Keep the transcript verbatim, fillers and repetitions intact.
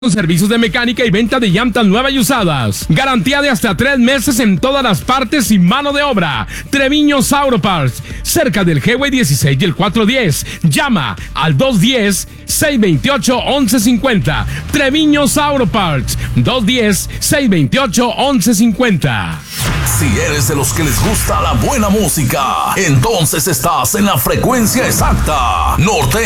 Servicios de mecánica y venta de llantas nuevas y usadas. Garantía de hasta tres meses en todas las partes y mano de obra. Treviño Auto Parts, cerca del Highway dieciséis y el cuatrocientos diez. Llama al dos uno cero, seis dos ocho, once cincuenta. Treviño Auto Parts, dos uno cero, seis dos ocho, once cincuenta. Si eres de los que les gusta la buena música, entonces estás en la frecuencia exacta. Norte